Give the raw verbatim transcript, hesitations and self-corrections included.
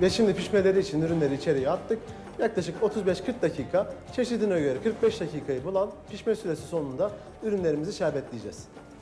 Ve şimdi pişmeleri için ürünleri içeriye attık. Yaklaşık otuz beş kırk dakika, çeşidine göre kırk beş dakikayı bulan pişme süresi sonunda ürünlerimizi şerbetleyeceğiz.